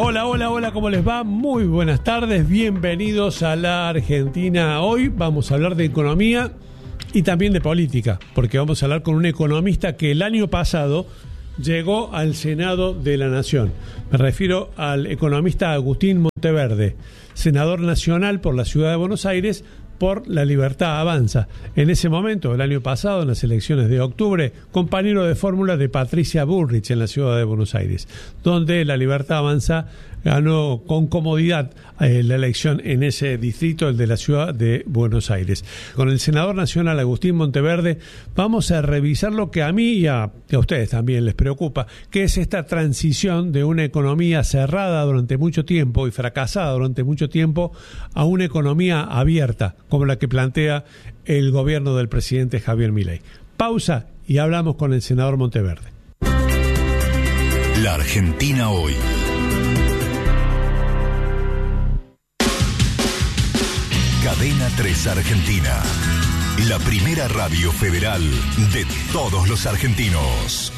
Hola, hola, hola, ¿cómo les va? Muy buenas tardes, bienvenidos a la Argentina. Hoy vamos a hablar de economía y también de política, porque vamos a hablar con un economista que el año pasado llegó al Senado de la Nación. Me refiero al economista Agustín Monteverde, senador nacional por la Ciudad de Buenos Aires, por La Libertad Avanza. En ese momento, el año pasado, en las elecciones de octubre, compañero de fórmula de Patricia Bullrich en la Ciudad de Buenos Aires, donde La Libertad Avanza ganó con comodidad la elección en ese distrito, el de la Ciudad de Buenos Aires. Con el senador nacional Agustín Monteverde vamos a revisar lo que a mí y a ustedes también les preocupa, que es esta transición de una economía cerrada durante mucho tiempo y fracasada durante mucho tiempo a una economía abierta, como la que plantea el gobierno del presidente Javier Milei. Pausa y hablamos con el senador Monteverde. La Argentina hoy. Cadena 3 Argentina, la primera radio federal de todos los argentinos.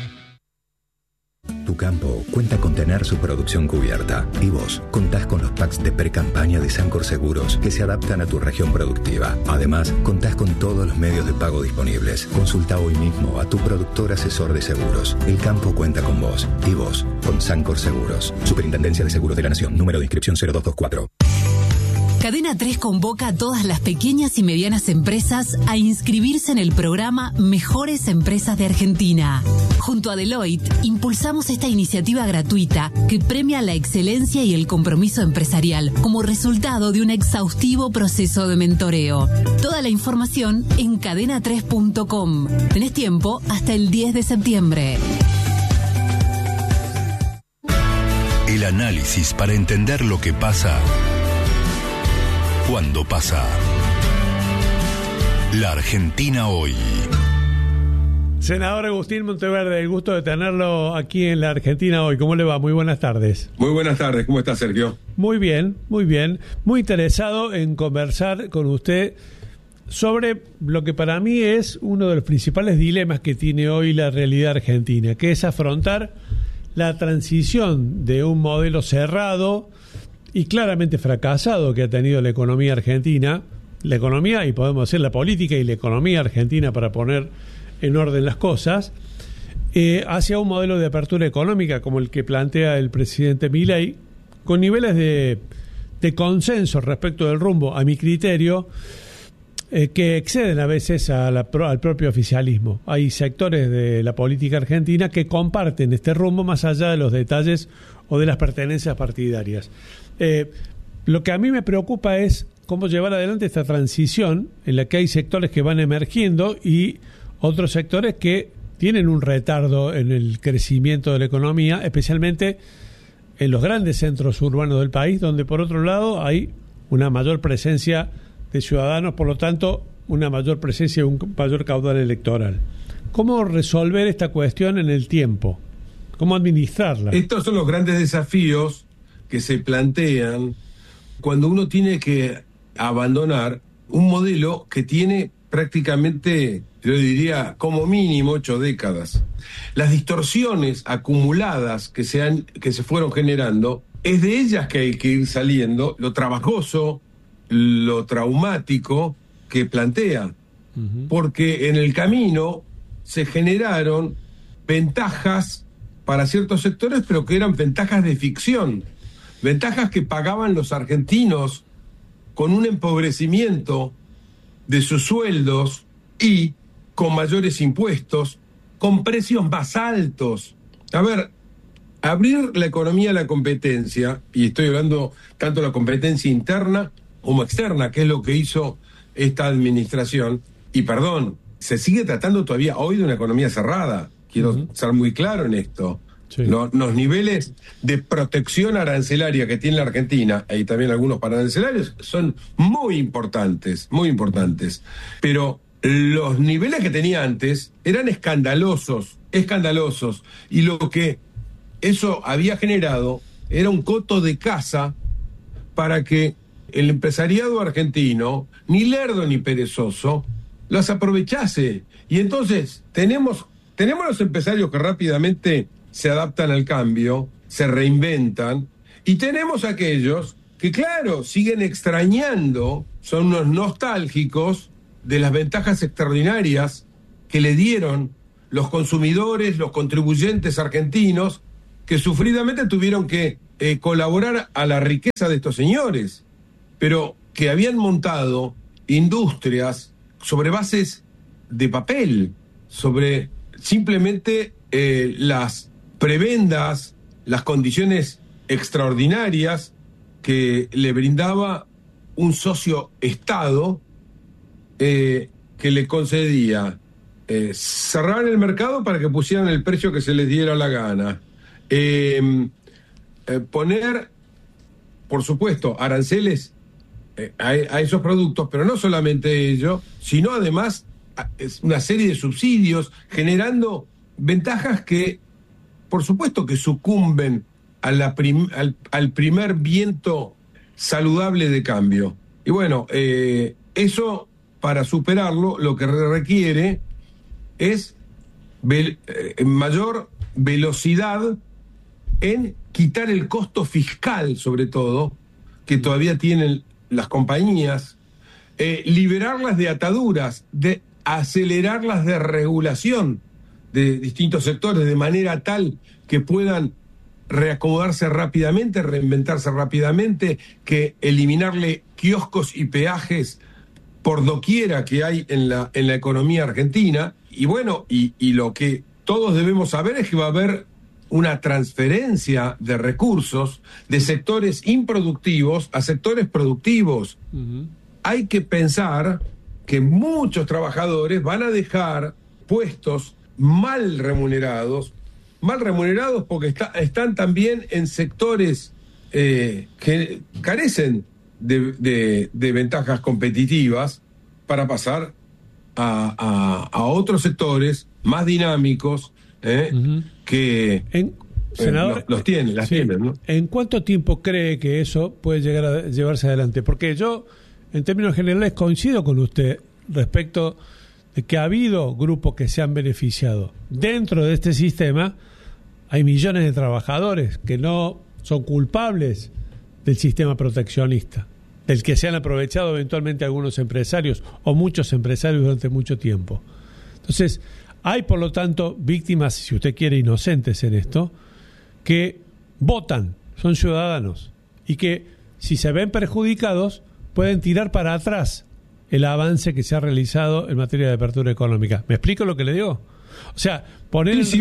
Tu campo cuenta con tener su producción cubierta y vos contás con los packs de pre-campaña de Sancor Seguros que se adaptan a tu región productiva. Además, contás con todos los medios de pago disponibles. Consulta hoy mismo a tu productor asesor de seguros. El campo cuenta con vos y vos con Sancor Seguros. Superintendencia de Seguros de la Nación. Número de inscripción 0224. Cadena 3 convoca a todas las pequeñas y medianas empresas a inscribirse en el programa Mejores Empresas de Argentina. Junto a Deloitte, impulsamos esta iniciativa gratuita que premia la excelencia y el compromiso empresarial como resultado de un exhaustivo proceso de mentoreo. Toda la información en cadena3.com. Tenés tiempo hasta el 10 de septiembre. El análisis para entender lo que pasa cuando pasa. La Argentina hoy. Senador Agustín Monteverde, el gusto de tenerlo aquí en la Argentina hoy. ¿Cómo le va? Muy buenas tardes. Muy buenas tardes. ¿Cómo está, Sergio? Muy bien, muy bien. Muy interesado en conversar con usted sobre lo que para mí es uno de los principales dilemas que tiene hoy la realidad argentina, que es afrontar la transición de un modelo cerrado y claramente fracasado que ha tenido la economía argentina, la economía y podemos decir la política y la economía argentina para poner en orden las cosas, hacia un modelo de apertura económica como el que plantea el presidente Milei, con niveles de consenso respecto del rumbo, a mi criterio, que exceden a veces al propio oficialismo. Hay sectores de la política argentina que comparten este rumbo más allá de los detalles o de las pertenencias partidarias. Lo que a mí me preocupa es cómo llevar adelante esta transición en la que hay sectores que van emergiendo y otros sectores que tienen un retardo en el crecimiento de la economía, especialmente en los grandes centros urbanos del país, donde por otro lado hay una mayor presencia de ciudadanos, por lo tanto una mayor presencia y un mayor caudal electoral. ¿Cómo resolver esta cuestión en el tiempo? ¿Cómo administrarla? Estos son los grandes desafíos que se plantean cuando uno tiene que abandonar un modelo que tiene prácticamente, yo diría, como mínimo 8 décadas. Las distorsiones acumuladas que se fueron generando, es de ellas que hay que ir saliendo, lo trabajoso, lo traumático que plantea. Porque en el camino se generaron ventajas para ciertos sectores, pero que eran ventajas de ficción. Ventajas que pagaban los argentinos con un empobrecimiento de sus sueldos y con mayores impuestos, con precios más altos. A ver, abrir la economía a la competencia, y estoy hablando tanto de la competencia interna como externa, que es lo que hizo esta administración, y perdón, se sigue tratando todavía hoy de una economía cerrada. Quiero ser muy claro en esto. Sí. Los niveles de protección arancelaria que tiene la Argentina, y también algunos pararancelarios, son muy importantes, muy importantes. Pero los niveles que tenía antes eran escandalosos, y lo que eso había generado era un coto de caza para que el empresariado argentino, ni lerdo ni perezoso, las aprovechase. Y entonces tenemos los empresarios que rápidamente se adaptan al cambio, se reinventan, Y tenemos aquellos que, claro, siguen extrañando, son unos nostálgicos de las ventajas extraordinarias que le dieron los consumidores, los contribuyentes argentinos, que sufridamente tuvieron que colaborar a la riqueza de estos señores, pero que habían montado industrias sobre bases de papel, sobre simplemente las prebendas, las condiciones extraordinarias que le brindaba un socio Estado que le concedía cerrar el mercado para que pusieran el precio que se les diera la gana, poner, por supuesto, aranceles a esos productos, pero no solamente ello, sino además una serie de subsidios, generando ventajas que, por supuesto, que sucumben a al primer viento saludable de cambio. Y bueno, eso, para superarlo, lo que requiere es mayor velocidad en quitar el costo fiscal, sobre todo, que todavía tienen las compañías, liberarlas de ataduras, de acelerar las desregulación de distintos sectores de manera tal que puedan reacomodarse rápidamente, reinventarse rápidamente, que eliminarle kioscos y peajes por doquiera que hay en la economía argentina. Y bueno, y lo que todos debemos saber es que va a haber una transferencia de recursos de sectores improductivos a sectores productivos. Uh-huh. Hay que pensar que muchos trabajadores van a dejar puestos mal remunerados porque están también en sectores que carecen de ventajas competitivas para pasar a otros sectores más dinámicos, uh-huh, que senador, las tienen, ¿no? ¿En cuánto tiempo cree que eso puede llegar a llevarse adelante? Porque yo, en términos generales, coincido con usted respecto de que ha habido grupos que se han beneficiado. Dentro de este sistema hay millones de trabajadores que no son culpables del sistema proteccionista, del que se han aprovechado eventualmente algunos empresarios o muchos empresarios durante mucho tiempo. Entonces, hay, por lo tanto, víctimas, si usted quiere, inocentes en esto, que votan, son ciudadanos, y que, si se ven perjudicados, pueden tirar para atrás el avance que se ha realizado en materia de apertura económica. ¿Me explico lo que le digo? O sea, poner en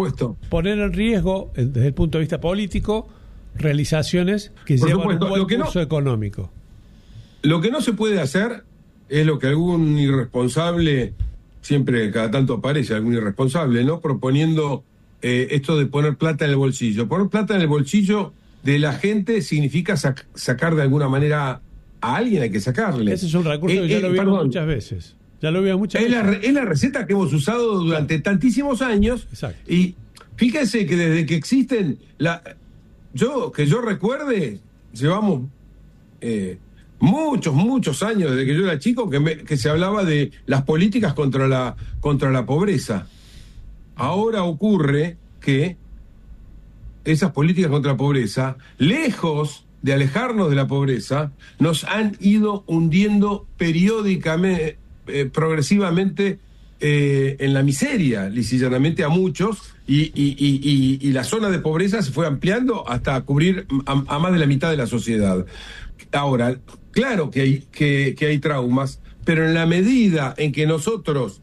riesgo, desde el punto de vista político, realizaciones que llevan un buen curso económico. Lo que no se puede hacer es lo que algún irresponsable, siempre cada tanto aparece algún irresponsable, ¿no?, proponiendo esto de poner plata en el bolsillo. Poner plata en el bolsillo de la gente significa sacar de alguna manera a alguien, hay que sacarle. Ese es un recurso que ya lo vimos muchas veces. Ya lo vimos muchas veces. Es la receta que hemos usado durante tantísimos años. Exacto. Y fíjense que desde que existen, que yo recuerde, llevamos muchos años, desde que yo era chico, que se hablaba de las políticas contra la pobreza. Ahora ocurre que esas políticas contra la pobreza, lejos de alejarnos de la pobreza, nos han ido hundiendo periódicamente, progresivamente en la miseria, lisa y llanamente a muchos, y la zona de pobreza se fue ampliando hasta cubrir a más de la mitad de la sociedad. Ahora, claro que hay traumas, pero en la medida en que nosotros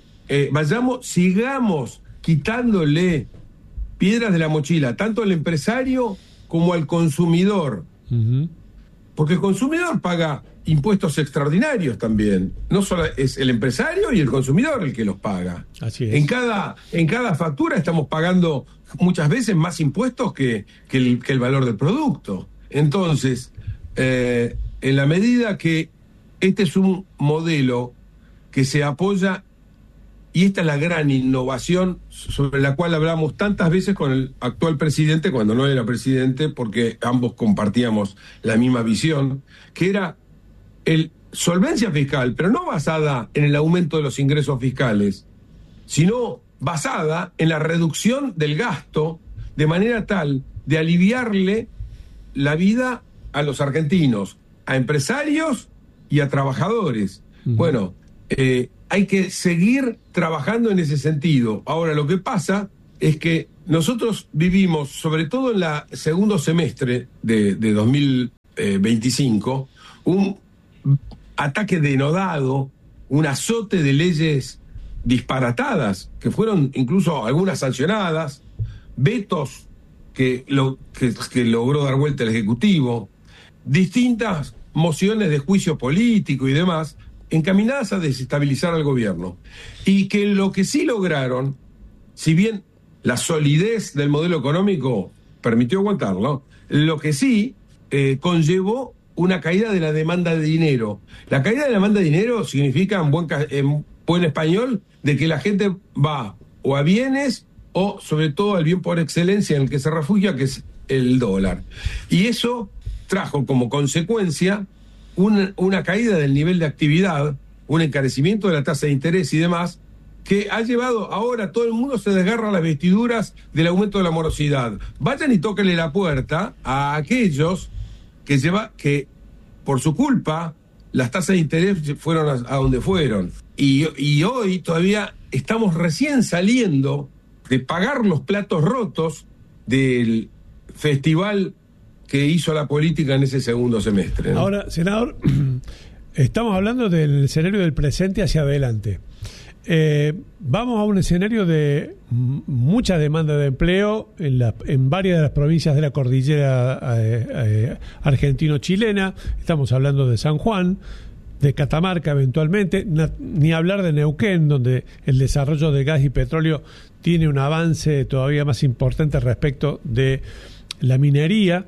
sigamos quitándole piedras de la mochila, tanto al empresario como al consumidor, uh-huh, porque el consumidor paga impuestos extraordinarios también. No solo es el empresario y el consumidor el que los paga. Así es. En cada factura estamos pagando muchas veces más impuestos que el valor del producto. Entonces, en la medida que este es un modelo que se apoya, y esta es la gran innovación sobre la cual hablamos tantas veces con el actual presidente cuando no era presidente, porque ambos compartíamos la misma visión, que era solvencia fiscal, pero no basada en el aumento de los ingresos fiscales, sino basada en la reducción del gasto, de manera tal de aliviarle la vida a los argentinos, a empresarios y a trabajadores. Bueno, hay que seguir trabajando en ese sentido. Ahora, lo que pasa es que nosotros vivimos, sobre todo en el segundo semestre de 2025, un ataque denodado, un azote de leyes disparatadas, que fueron incluso algunas sancionadas, vetos que logró dar vuelta el Ejecutivo, distintas mociones de juicio político y demás, encaminadas a desestabilizar al gobierno. Y que lo que sí lograron, si bien la solidez del modelo económico permitió aguantarlo, lo que sí conllevó una caída de la demanda de dinero. La caída de la demanda de dinero significa, en buen español, de que la gente va o a bienes o sobre todo al bien por excelencia en el que se refugia, que es el dólar. Y eso trajo como consecuencia una caída del nivel de actividad, un encarecimiento de la tasa de interés y demás, que ha llevado ahora todo el mundo se desgarra las vestiduras del aumento de la morosidad. Vayan y tóquenle la puerta a aquellos que por su culpa las tasas de interés fueron a donde fueron. Y hoy todavía estamos recién saliendo de pagar los platos rotos del festival que hizo la política en ese segundo semestre, ¿no? Ahora, senador, estamos hablando del escenario del presente hacia adelante. Vamos a un escenario de mucha demanda de empleo en varias de las provincias de la cordillera argentino-chilena. Estamos hablando de San Juan, de Catamarca eventualmente, ni hablar de Neuquén, donde el desarrollo de gas y petróleo tiene un avance todavía más importante respecto de la minería.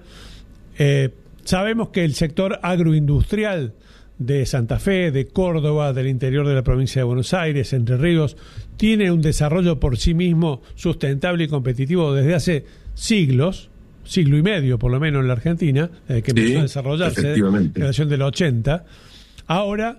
Sabemos que el sector agroindustrial de Santa Fe, de Córdoba, del interior de la provincia de Buenos Aires, Entre Ríos, tiene un desarrollo por sí mismo sustentable y competitivo desde hace siglo y medio por lo menos en la Argentina, que empezó a desarrollarse en la generación del 80. Ahora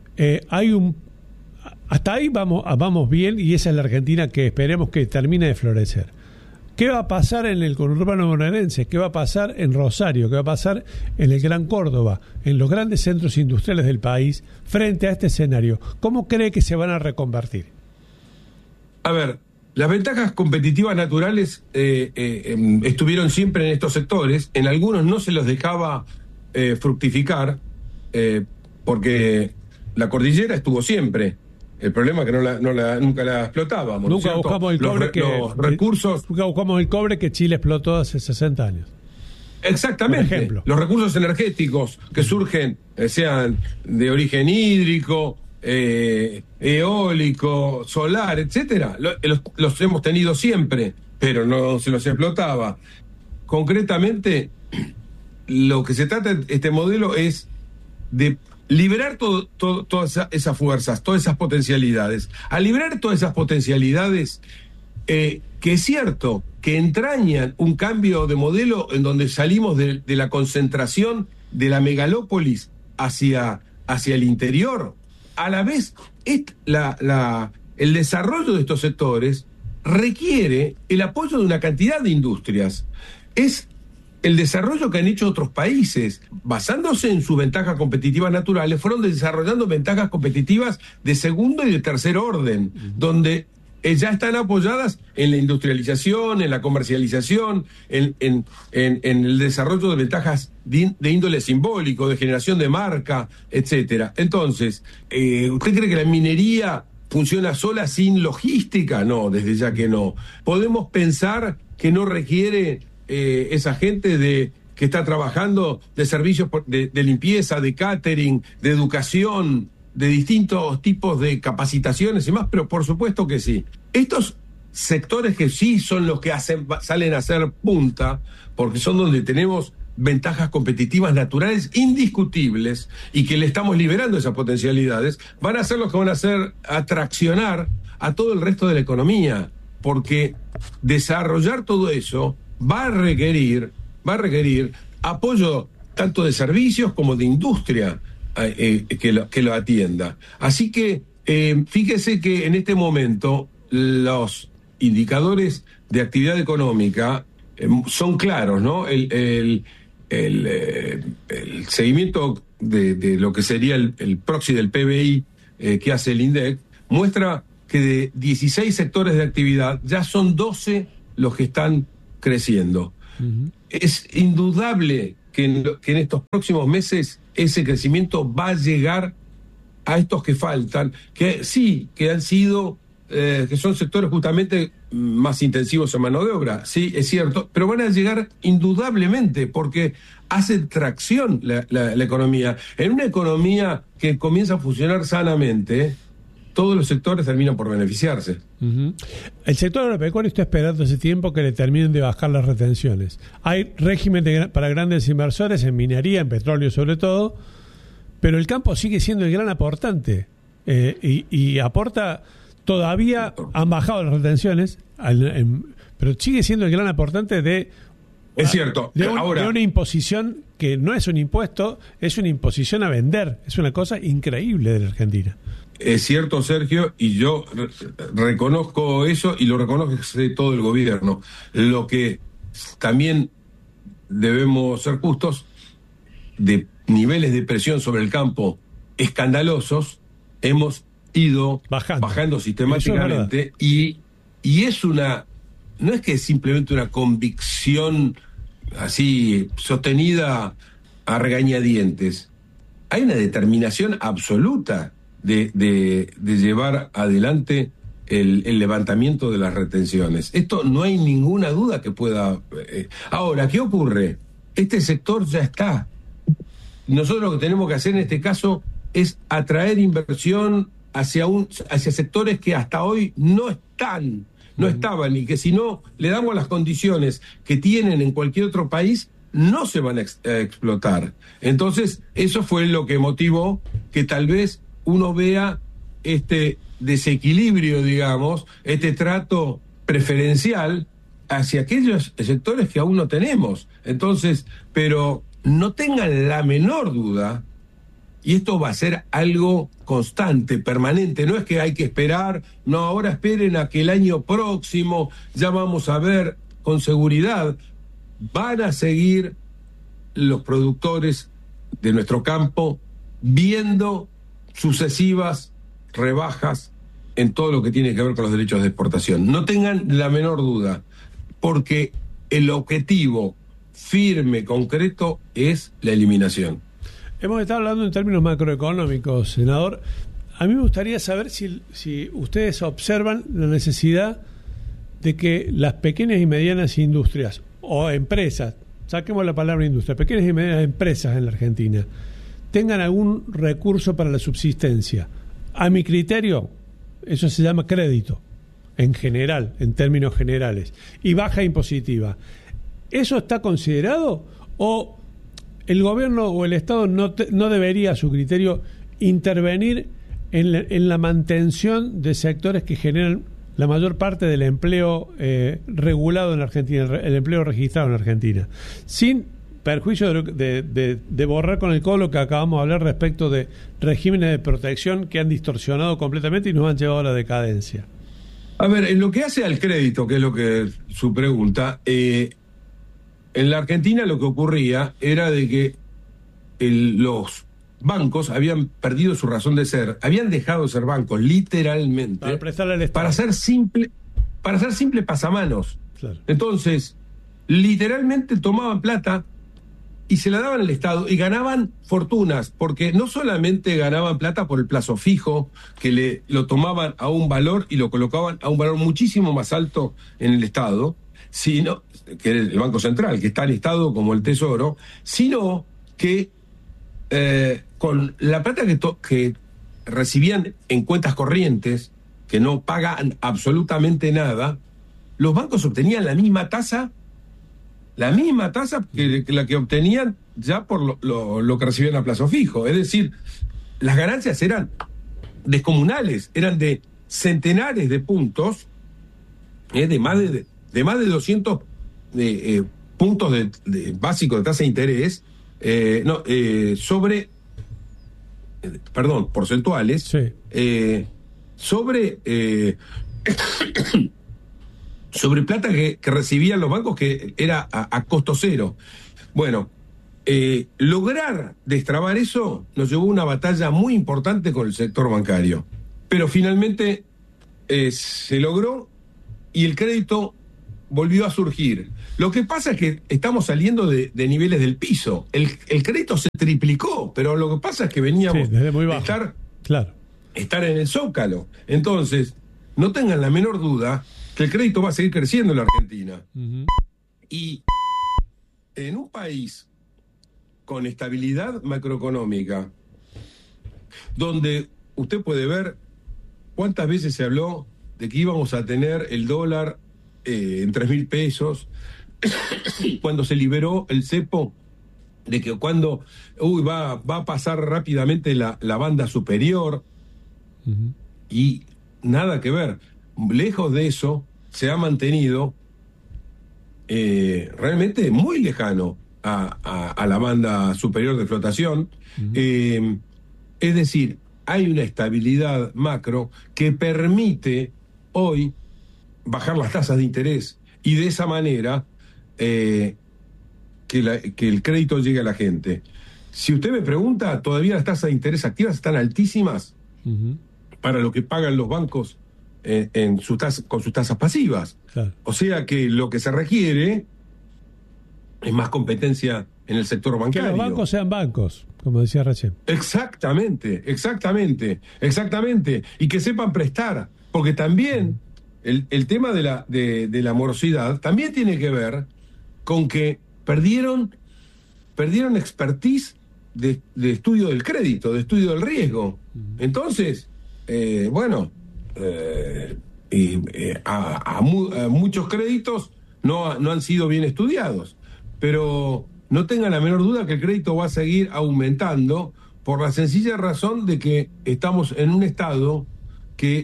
hasta ahí vamos bien, y esa es la Argentina que esperemos que termine de florecer. ¿Qué va a pasar en el conurbano bonaerense? ¿Qué va a pasar en Rosario? ¿Qué va a pasar en el Gran Córdoba? En los grandes centros industriales del país frente a este escenario. ¿Cómo cree que se van a reconvertir? A ver, las ventajas competitivas naturales estuvieron siempre en estos sectores. En algunos no se los dejaba fructificar porque la cordillera estuvo siempre. El problema es que nunca la explotábamos. Nunca buscamos el cobre nunca buscamos el cobre que Chile explotó hace 60 años. Exactamente. Los recursos energéticos que surgen, sean de origen hídrico, eólico, solar, etcétera, los hemos tenido siempre, pero no se los explotaba. Concretamente, lo que se trata de este modelo es de liberar todas esas fuerzas, todas esas potencialidades. Al liberar todas esas potencialidades, que es cierto que entrañan un cambio de modelo en donde salimos de la concentración de la megalópolis hacia el interior, a la vez el desarrollo de estos sectores requiere el apoyo de una cantidad de industrias. Es el desarrollo que han hecho otros países, basándose en sus ventajas competitivas naturales, fueron desarrollando ventajas competitivas de segundo y de tercer orden, donde ya están apoyadas en la industrialización, en la comercialización, en el desarrollo de ventajas de índole simbólico, de generación de marca, etcétera. Entonces, ¿usted cree que la minería funciona sola sin logística? No, desde ya que no. Podemos pensar que no requiere esa gente que está trabajando de servicios de limpieza, de catering, de educación, de distintos tipos de capacitaciones y más, pero por supuesto que sí. Estos sectores que sí son los que salen a hacer punta, porque son donde tenemos ventajas competitivas naturales indiscutibles y que le estamos liberando esas potencialidades, van a ser los que van a hacer atraccionar a todo el resto de la economía, porque desarrollar todo eso va a requerir apoyo tanto de servicios como de industria que lo atienda. Así que fíjese que en este momento los indicadores de actividad económica son claros, ¿no? el seguimiento de lo que sería el proxy del PBI que hace el INDEC, muestra que de 16 sectores de actividad ya son 12 los que están creciendo. Uh-huh. Es indudable que en estos próximos meses ese crecimiento va a llegar a estos que faltan, que sí, que han sido, que son sectores justamente más intensivos en mano de obra, sí, es cierto, pero van a llegar indudablemente porque hace tracción la economía. En una economía que comienza a funcionar sanamente, todos los sectores terminan por beneficiarse. Uh-huh. El sector agropecuario está esperando hace tiempo que le terminen de bajar las retenciones. Hay régimen para grandes inversores en minería, en petróleo sobre todo, pero el campo sigue siendo el gran aportante y aporta. Todavía han bajado las retenciones, pero sigue siendo el gran aportante de... Es cierto. De una imposición que no es un impuesto, es una imposición a vender. Es una cosa increíble de la Argentina. Es cierto, Sergio, y yo reconozco eso y lo reconoce todo el gobierno. Lo que también debemos ser justos, de niveles de presión sobre el campo escandalosos, hemos ido bajando sistemáticamente y es no es que es simplemente una convicción así sostenida a regañadientes, hay una determinación absoluta de llevar adelante el levantamiento de las retenciones. Esto no hay ninguna duda que pueda... Ahora, ¿qué ocurre? Este sector ya está. Nosotros lo que tenemos que hacer en este caso es atraer inversión hacia sectores que hasta hoy no estaban, y que si no le damos las condiciones que tienen en cualquier otro país, no se van a explotar. Entonces, eso fue lo que motivó que tal vez uno vea este desequilibrio, digamos, este trato preferencial hacia aquellos sectores que aún no tenemos. Entonces, pero no tengan la menor duda, y esto va a ser algo constante, permanente, no es que hay que esperar, no, ahora esperen a que el año próximo ya vamos a ver con seguridad. Van a seguir los productores de nuestro campo viendo sucesivas rebajas en todo lo que tiene que ver con los derechos de exportación. No tengan la menor duda, porque el objetivo firme, concreto, es la eliminación. Hemos estado hablando en términos macroeconómicos, senador. A mí me gustaría saber si ustedes observan la necesidad de que las pequeñas y medianas industrias o empresas, saquemos la palabra industria, pequeñas y medianas empresas en la Argentina, tengan algún recurso para la subsistencia. A mi criterio, eso se llama crédito, en general, en términos generales, y baja impositiva. ¿Eso está considerado o el gobierno o el Estado no debería, a su criterio, intervenir en la mantención de sectores que generan la mayor parte del empleo regulado en la Argentina, el empleo registrado en la Argentina, sin perjuicio de borrar con el codo lo que acabamos de hablar respecto de regímenes de protección que han distorsionado completamente y nos han llevado a la decadencia? A ver, en lo que hace al crédito, que es lo que su pregunta, en la Argentina lo que ocurría era de que los bancos habían perdido su razón de ser, habían dejado de ser bancos, literalmente, para prestarle al Estado, para ser simple pasamanos. Claro. entonces literalmente tomaban plata y se la daban al Estado y ganaban fortunas, porque no solamente ganaban plata por el plazo fijo, que lo tomaban a un valor y lo colocaban a un valor muchísimo más alto en el Estado, sino que el Banco Central, que está listado como el Tesoro, sino que con la plata que recibían en cuentas corrientes, que no pagan absolutamente nada, los bancos obtenían la misma tasa que la que obtenían ya por lo que recibían a plazo fijo. Es decir, las ganancias eran descomunales, eran de centenares de puntos, de más de 200 puntos básicos de tasa de interés, porcentuales, sí. Sobre plata que recibían los bancos, que era a costo cero. Bueno, lograr destrabar eso nos llevó a una batalla muy importante con el sector bancario. Pero finalmente se logró y el crédito volvió a surgir. Lo que pasa es que estamos saliendo de niveles del piso. El crédito se triplicó, pero lo que pasa es que veníamos desde muy bajo. de estar en el zócalo. Entonces, no tengan la menor duda que el crédito va a seguir creciendo en la Argentina. Uh-huh. Y en un país con estabilidad macroeconómica, donde usted puede ver cuántas veces se habló de que íbamos a tener el dólar en 3.000 pesos, cuando se liberó el cepo, de que cuando va a pasar rápidamente la banda superior, uh-huh. Y nada que ver. Lejos de eso, se ha mantenido realmente muy lejano a la banda superior de flotación. Uh-huh. Es decir, hay una estabilidad macro que permite hoy bajar las tasas de interés y de esa manera que el crédito llegue a la gente. Si usted me pregunta, todavía las tasas de interés activas están altísimas, uh-huh. para lo que pagan los bancos con sus tasas pasivas. Claro. O sea que lo que se requiere es más competencia en el sector bancario. Que los bancos sean bancos, como decía recién. Exactamente. Y que sepan prestar, porque también el tema de la morosidad también tiene que ver con que perdieron expertise de estudio del crédito, de estudio del riesgo. Entonces, a muchos créditos no han sido bien estudiados, pero no tengan la menor duda que el crédito va a seguir aumentando por la sencilla razón de que estamos en un estado que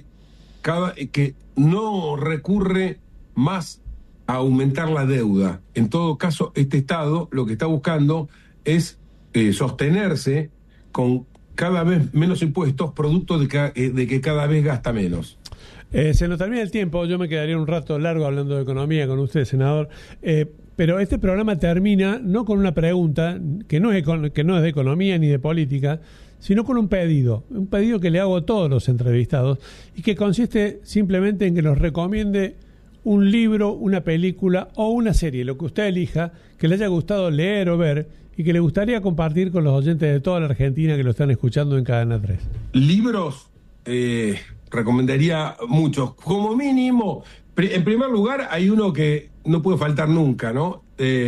no recurre más a aumentar la deuda. En todo caso, este estado lo que está buscando es sostenerse con cada vez menos impuestos, producto de que cada vez gasta menos. Se nos termina el tiempo, yo me quedaría un rato largo hablando de economía con usted, senador, pero este programa termina no con una pregunta que no es de economía ni de política, sino con un pedido que le hago a todos los entrevistados y que consiste simplemente en que nos recomiende un libro, una película o una serie, lo que usted elija, que le haya gustado leer o ver y que le gustaría compartir con los oyentes de toda la Argentina que lo están escuchando en Cadena 3. Libros, recomendaría muchos. Como mínimo, en primer lugar, hay uno que no puede faltar nunca, ¿no?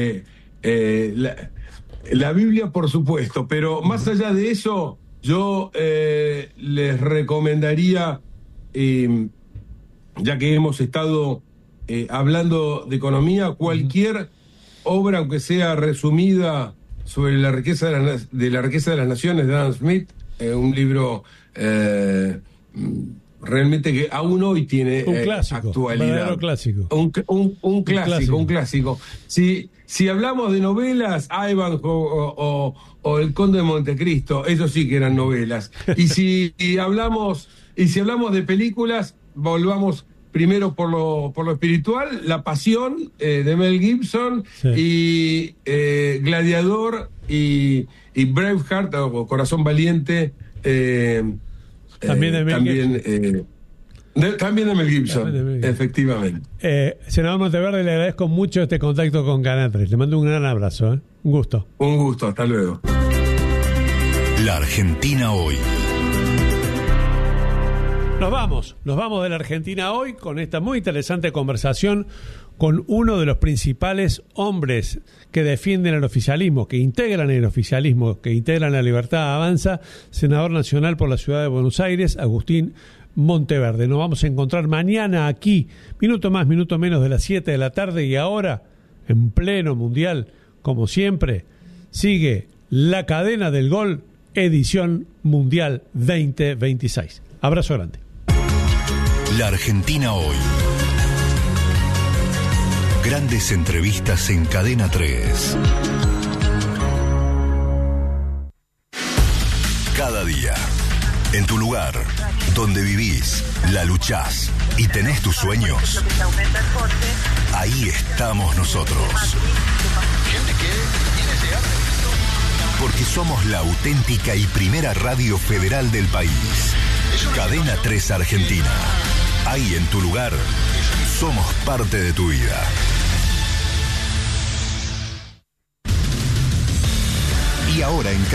La Biblia, por supuesto, pero más allá de eso, yo les recomendaría, ya que hemos estado hablando de economía, cualquier obra, aunque sea resumida, sobre la riqueza de las naciones de Adam Smith, un libro realmente que aún hoy tiene un clásico, actualidad. Un clásico. Si hablamos de novelas, Ivanhoe o El Conde de Montecristo, esos sí que eran novelas. Y si hablamos de películas, volvamos primero por lo espiritual, La Pasión de Mel Gibson, sí. Y Gladiador y Braveheart o Corazón Valiente, también de Mel Gibson. También de Mel Gibson, efectivamente. Senador Monteverde, le agradezco mucho este contacto con Canal 3. Le mando un gran abrazo. Un gusto. Un gusto, hasta luego. La Argentina hoy. Nos vamos de la Argentina hoy con esta muy interesante conversación con uno de los principales hombres que defienden el oficialismo, que integran el oficialismo, que integran la Libertad Avanza, senador nacional por la Ciudad de Buenos Aires, Agustín Monteverde. Nos vamos a encontrar mañana aquí, minuto más, minuto menos de las 7 de la tarde, y ahora, en pleno mundial, como siempre, sigue la cadena del gol, edición mundial 2026. Abrazo grande. La Argentina hoy. Grandes entrevistas en Cadena 3. Cada día, en tu lugar, donde vivís, la luchás y tenés tus sueños, ahí estamos nosotros. Porque somos la auténtica y primera radio federal del país. Cadena 3 Argentina. Ahí en tu lugar, somos parte de tu vida. Y ahora en